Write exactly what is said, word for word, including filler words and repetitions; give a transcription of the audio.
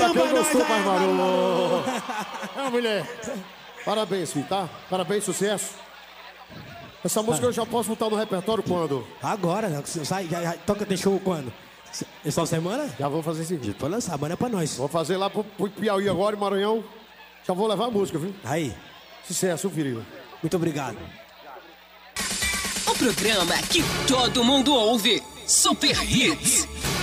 pra quem gostou, Pai Maru. É, mulher. Parabéns, filho, tá? Parabéns, sucesso. Essa música eu já posso botar no repertório quando? Agora, né? Sai, já, já, toca, tem show quando? Essa semana? Já vou fazer esse vídeo. Pode lançar, a banda é pra nós. Vou fazer lá pro, pro Piauí agora, em Maranhão. Já vou levar a música, viu? Aí. Sucesso, filho. Muito obrigado. O programa que todo mundo ouve. Super Hits.